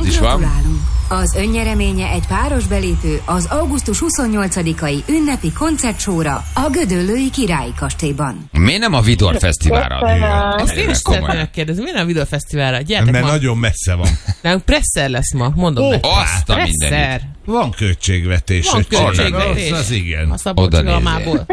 az is van. Az önnyereménye egy páros belépő az augusztus 28-ai ünnepi koncertsóra a Gödöllői Királyi Kastélyban. Miért nem a Vidor Fesztiválra? Ezt én is szeretném megkérdezni, miért nem a Vidor Fesztiválra? Gyertek mert ma. nagyon messze van. Nem, Presser lesz ma, mondom neked. Azt a mindenit. Presser. Van költségvetés. Van költségvetés. Az igen. A Szabolcs-Galmából.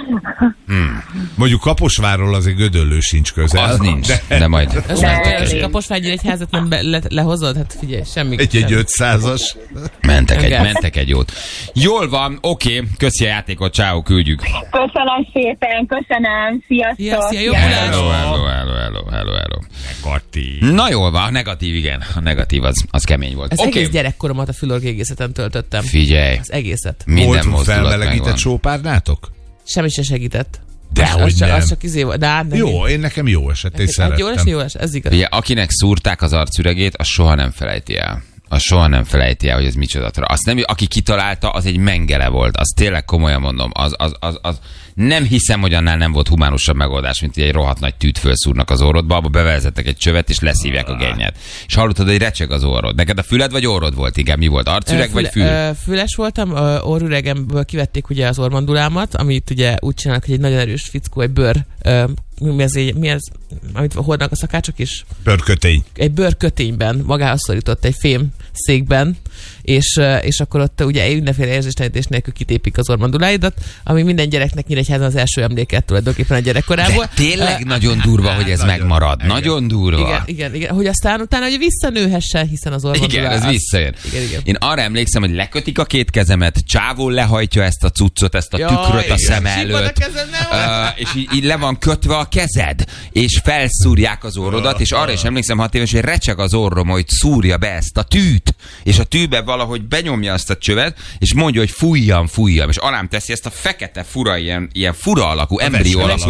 Mondjuk Kaposvárról azért Gödöllő sincs közel. Az nincs, de majd. És már olyan, hogy Kaposvári egyházat nem lehozod? Hát figyelj, semmi. Egy 500-as. Mentek egy jót. Jól van, oké, köszi a játékot, ciao, küldjük. Köszönöm szépen, köszönöm, sziasztok! Szia, jó bulás! Hello. Negatív. Na jól van, a negatív, igen. A negatív az kemény volt. Ez egész gyerekkoromat a fülorgégészeten töltöttem. Figyelj. Az egészet. Minden Voltunk mozdulat felmelegített megvan. sópárnátok? Semmi se segített. Dehogy nem. Az csak izé volt. De hát Jó, én nekem jó esett, és szerettem. Jó lesz, ez igaz. Ugye, akinek szúrták az arcüregét, az soha nem felejti el. Hogy ez micsoda. Azt nem, aki kitalálta, az egy mengele volt. Az tényleg komolyan mondom. Az nem hiszem, hogy annál nem volt humánusabb megoldás, mint egy rohadt nagy tűt fölszúrnak az orrodba, abba bevezettek egy csövet, és leszívják a gennyet. És hallottad, hogy recseg az orrod. Neked a füled vagy orrod volt? Inkább mi volt? Arcüreg vagy fül? Füles voltam, orrüregemből kivették ugye az orrmandulámat, amit ugye úgy csinálnak, hogy egy nagyon erős fickó, egy bőr, mi ez, amit hordnak a szakácsok is? Bőrkötény. Egy bőrkötényben magához szorított egy fém székben, és akkor ott ugye mindenféle érzéstelenítés nélkül kitépik az orrmanduláidat, ami minden gyereknek Nyíregyházan az első emléket tulajdonképpen a gyerekkorából. De tényleg nagyon durva, hogy ez megmarad. Igen. Nagyon durva. Igen. Hogy aztán utána hogy visszanőhessen, hiszen az orrmandulá... Igen, ez visszajön. Igen. Én arra emlékszem, hogy lekötik a két kezemet, csávon lehajtja ezt a cuccot, ezt a tükröt a szem előtt, és így le van kötve a kezed, és felszúrják az orrodat, és arra is emlékszem 6 éves, hogy recseg az orrom, hogy szúrja be ezt a tűt, és a tűbe valahogy benyomja azt a csövet, és mondja, hogy fújjam, és alám teszi ezt a fekete fura, ilyen fura alakú, embrió alakú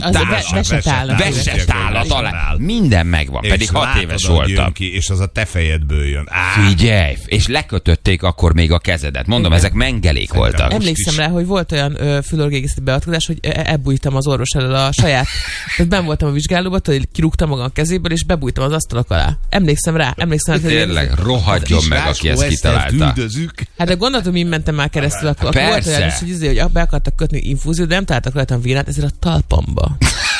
vesetálat alá. Minden megvan, pedig 6 éves voltam. Ki, és az a te fejedből jön. Figyelj, és lekötötték akkor még a kezedet. Mondom, ezek mengelék voltak. Emlékszem rá, hogy volt olyan fülorgégészeti beavatkozás, hogy elbújtam az orvos elől a saját. Tehát benn voltam a vizsgálóban, hogy kirúgtam magam a kezéből, és bebújtam az asztalak alá. Emlékszem rá. Tényleg, rohadjon meg, aki ezt kitalálta. Hát de gondoltam, hogy mentem már keresztül, akkor volt olyan is, hogy be akartak kötni infúziót, de nem találtak rajtam vénát, ezért a talpamba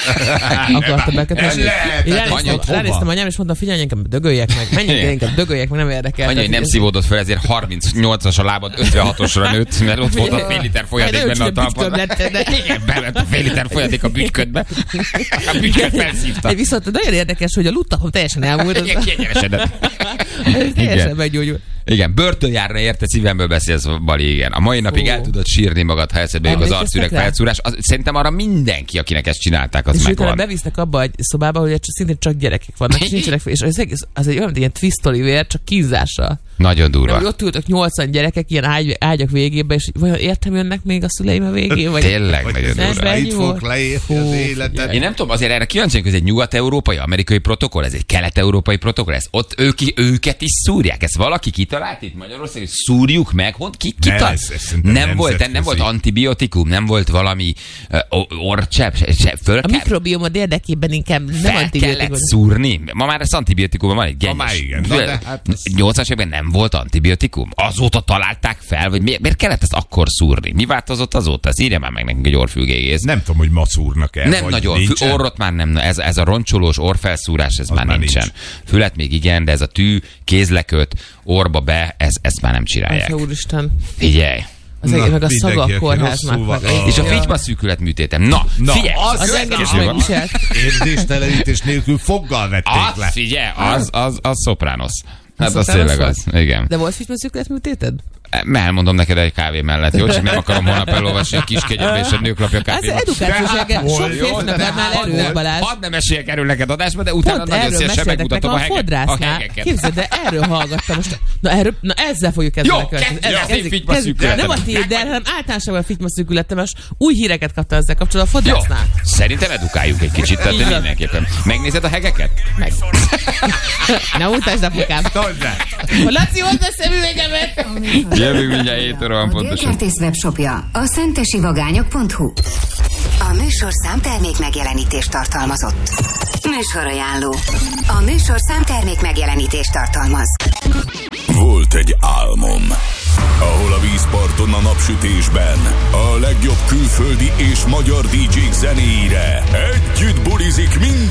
akartam bekötni. Ránéztem anyám, és mondtam, figyelj, inkább dögöljek meg, menjünk, inkább dögöljek meg, nem érdekel. Anya, hogy nem szívódott fel, ezért 38-as a lábad 56-osra nőtt, mert ott volt a fél liter folyadék benne a talpon. Igen, bement a fél liter folyadék a bütyködbe. A bütyköd felszívta. Viszont nagyon érdekes, hogy a luttahom teljesen elmúlt. Igen, kiegyenesedett. Teljesen meggyógyult. Igen, börtönjárna érte, szívemből beszélsz, Bali, igen. A mai napig el tudod sírni magad, ha eszedbe jut az arcüreg felszúrás. Szerintem arra mindenki, akinek ezt csinálták, az megvan. És utána bevisznek abba egy szobába, hogy szintén csak gyerekek vannak, és nincsenek, és az egy olyan ilyen twist Oliver, csak kínzással. Nagyon durva. De, ott ültök 80 gyerekek ilyen ágyak végébe, és vajon értem jönnek még a szüleim a végén? Vagy tényleg nagyon durva. Itt fog leérni az életet. Én nem tudom, azért erre kíváncsi, hogy ez egy nyugat-európai, amerikai protokoll, ez egy kelet-európai protokoll, ez ott őket is szúrják. Ez valaki kitalált itt Magyarországon, hogy szúrjuk meg? Ki nem volt antibiotikum, nem volt valami orcsepp, a mikrobiomod érdekében inkább nem antibiotikum. Kellett szúrni. Ma már ez antibiotikumban van egy gennyes. 80-as években nem volt antibiotikum. Azóta találták fel, vagy miért kellett ezt akkor szúrni? Mi változott azóta? Ez írja már meg nekünk egy orrfülgégész. Nem tudom, hogy ma szúrnak el. Nem nagyon. Orrot már nem. Ez a roncsolós orrfelszúrás, ez már nincsen. Fület még igen, de ez a tű, kézleköt, orba be, ezt már nem csinálják. Úristen. Figyelj. Meg a szaga a kórháznak. És a figyma szűkület műtétem. Na figyelj! Az engem is megviselt. Érzéstelenítés nélkül foggal vették le. Figyelj, az Sopranos. Hát az tényleg az. Igen. De volt figyma szűkület műtéted? Elmondom neked egy kávé mellett, jó? Csak nem akarom holnap elolvasni a Kiskegyedbe és a Nőklapja kávéba. Ez edukációság, sok férfinak adnál erőt, Balázs. Hadd nem esélyek erről neked adásba, de utána nagyon szívesen megmutatom a hegeket. Képzeld, de erről hallgattam most. Na ezzel fogjuk kezdeni. Jó, kezdjük figyma szűkületem. Nem a tiéddel, hanem általánosan a figyma szűkületem, és új híreket kapta ezzel kapcsolatban a fodrásznál. Jó, szerintem edukáljuk egy kicsit, tehát mindenképpen. Megnézed a hegeket? Meg. Ne utasd, apukám. Laci, hozd a szemüvegemet! Jövünk mindjárt 7 óra van pontosan. A Györgykertész webshopja a szentesivagányok.hu. A műsorszám termék megjelenítést tartalmazott. Műsorajánló. A műsorszám termék megjelenítést tartalmaz. szombaton a napsütésben. A legjobb külföldi és magyar DJ-k zenéire együtt bulizik minden